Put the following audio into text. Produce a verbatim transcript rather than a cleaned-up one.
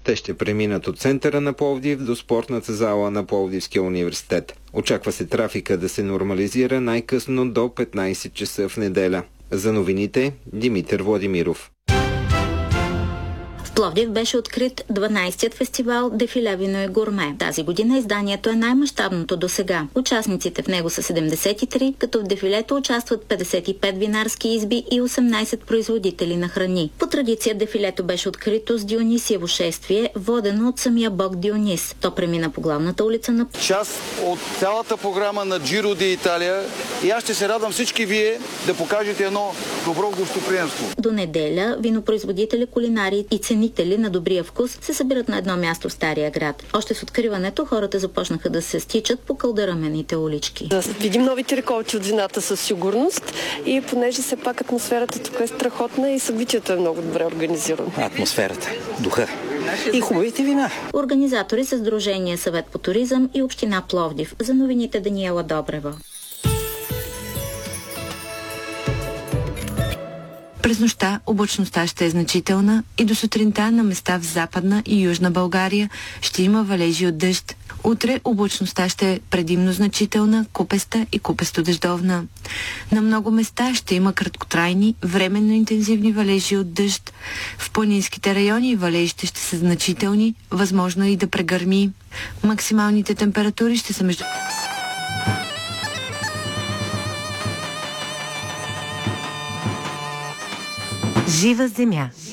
Те ще преминат от центъра на Пловдив до спортната зала на Пловдивския университет. Очаква се трафика да се нормализира най-късно до петнайсет часа в неделя. За новините Димитър Владимиров. В Пловдив беше открит дванайсетият фестивал Дефиле вино и гурме. Тази година изданието е най-мащабното досега. Участниците в него са седемдесет и три, като в дефилето участват петдесет и пет винарски изби и осемнайсет производители на храни. По традиция дефилето беше открито с Дионисиево шествие, водено от самия бог Дионис. То премина по главната улица на част от цялата програма на Джиро ди Италия и аз ще се радвам всички вие да покажете едно добро гостоприемство. До неделя винопроизводители, кулинари и цени на добрия вкус се събират на едно място в Стария град. Още с откриването хората започнаха да се стичат по кълдърамените улички. Да видим новите реколти от вината със сигурност и понеже все пак атмосферата тук е страхотна и събитието е много добре организирано. Атмосферата, духа и хубавите вина. Организатори са Сдружение Съвет по туризъм и Община Пловдив. За новините Даниела Добрева. През нощта облачността ще е значителна и до сутринта на места в Западна и Южна България ще има валежи от дъжд. Утре облачността ще е предимно значителна, купеста и купесто-дъждовна. На много места ще има краткотрайни, временно интензивни валежи от дъжд. В планинските райони валежите ще са значителни, възможно и да прегърми. Максималните температури ще са между... Жива земя.